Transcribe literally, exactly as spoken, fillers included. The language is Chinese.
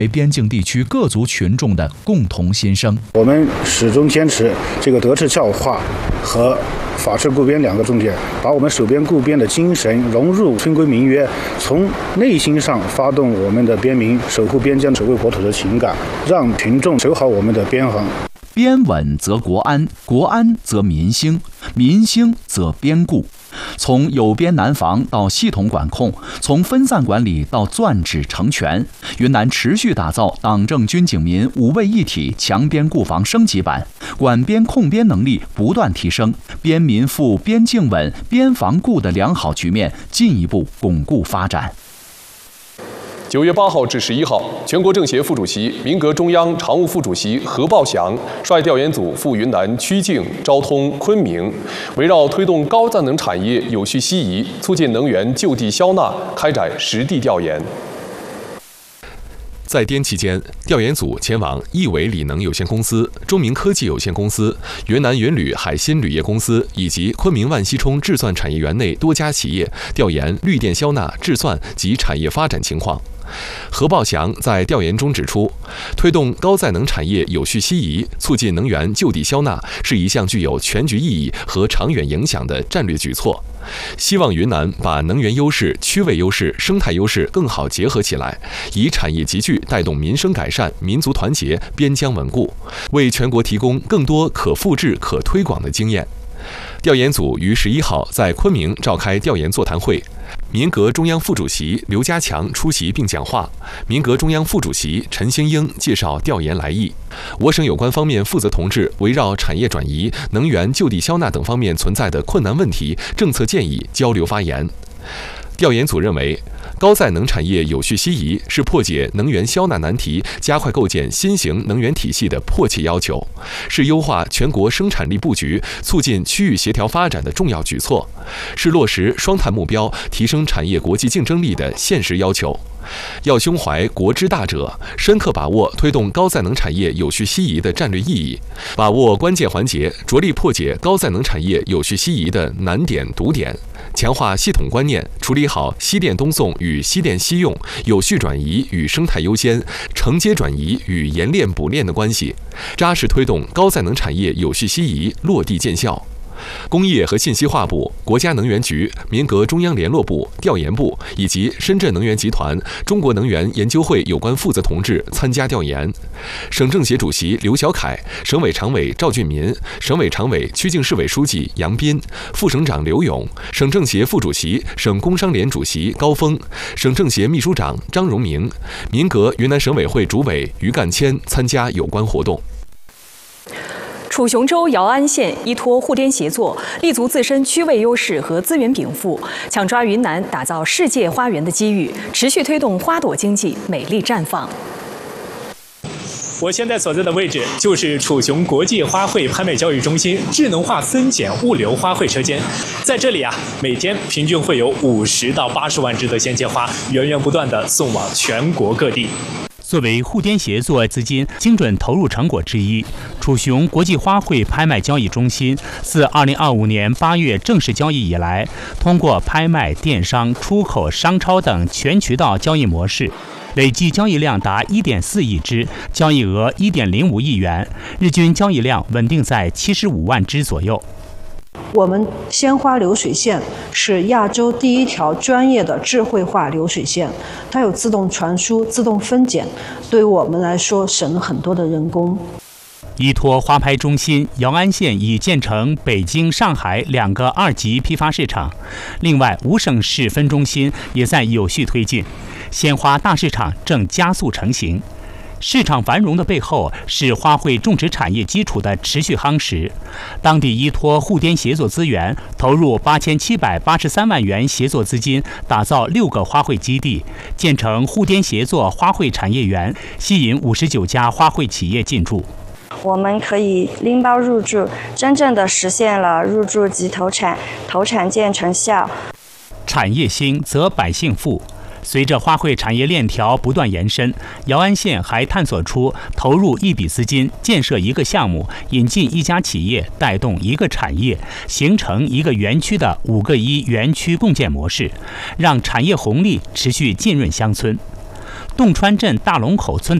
为边境地区各族群众的共同心声。 我们始终坚持这个德治教化和法治固边两个重点，把我们守边固边的精神融入村规民约，从内心上发动我们的边民守护边疆、守卫国土的情感，让群众守好我们的边防。 边稳则国安，国安则民兴，民兴则边固。从有边难防到系统管控，从分散管理到攥指成拳，云南持续打造党政军警民五位一体强边固防升级版，管边控边能力不断提升，边民富、边境稳、边防固的良好局面进一步巩固发展。 九月八号至十一号，全国政协副主席、民革中央常务副主席何报祥率调研组赴云南曲靖、昭通、昆明，围绕推动高再能产业有序西移，促进能源就地消纳，开展实地调研。 在滇期间，调研组前往亿纬锂能有限公司、中明科技有限公司、云南云铝海鑫铝业公司以及昆明万溪冲制算产业园内多家企业，调研绿电消纳、制算及产业发展情况。何报祥在调研中指出，推动高再能产业有序西移，促进能源就地消纳，是一项具有全局意义和长远影响的战略举措。希望云南把能源优势、区位优势、生态优势更好结合起来，以产业集聚带动民生改善、民族团结、边疆稳固，为全国提供更多可复制、可推广的经验。调研组于十一号在昆明召开调研座谈会，民革中央副主席刘家强出席并讲话，民革中央副主席陈兴英介绍调研来意。我省有关方面负责同志围绕产业转移、能源就地消纳等方面存在的困难问题、政策建议交流发言。调研组认为，高再能产业有序西移是破解能源消纳难题、加快构建新型能源体系的迫切要求，是优化全国生产力布局、促进区域协调发展的重要举措，是落实双碳目标、提升产业国际竞争力的现实要求。要胸怀国之大者，深刻把握推动高再能产业有序西移的战略意义，把握关键环节，着力破解高再能产业有序西移的难点堵点，强化系统观念，处理好西电东送与西电西用、有序转移与生态优先、承接转移与延链补链的关系，扎实推动高再能产业有序西移落地见效。工业和信息化部、国家能源局、民革中央联络部、调研部以及深圳能源集团、中国能源研究会有关负责同志参加调研。省政协主席刘小凯、省委常委赵俊民、省委常委曲靖市委书记杨斌、副省长刘勇、省政协副主席、省工商联主席高峰、省政协秘书长张荣明、民革云南省委会主委于干谦参加有关活动。 楚雄州姚安县依托沪滇协作，立足自身区位优势和资源禀赋，抢抓云南打造世界花园的机遇，持续推动花朵经济美丽绽放。 我现在所在的位置就是楚雄国际花卉拍卖交易中心智能化分拣物流花卉车间，在这里啊，每天平均会有五十到八十万只的鲜切花源源不断地送往全国各地。 作为沪滇协作资金精准投入成果之一，楚雄国际花卉拍卖交易中心自二零二五年八月正式交易以来，通过拍卖、电商、出口、商超等全渠道交易模式，累计交易量达一点四亿只，交易额一点零五亿元，日均交易量稳定在七十五万只左右。 我们鲜花流水线是亚洲第一条专业的智慧化流水线，它有自动传输、自动分拣，对于我们来说省了很多的人工。 依托花拍中心，姚安县已建成北京、上海两个二级批发市场，另外五省市分中心也在有序推进，鲜花大市场正加速成型。市场繁荣的背后是花卉种植产业基础的持续夯实。当地依托沪滇协作资源，投入八千七百八十三万元协作资金，打造六个花卉基地，建成沪滇协作花卉产业园，吸引五十九家花卉企业进驻。 我们可以拎包入驻，真正的实现了入驻即投产，投产见成效。 产业兴则百姓富。随着花卉产业链条不断延伸，姚安县还探索出投入一笔资金建设一个项目，引进一家企业，带动一个产业，形成一个园区的五个一园区共建模式，让产业红利持续浸润乡村。 洞川镇大龙口村的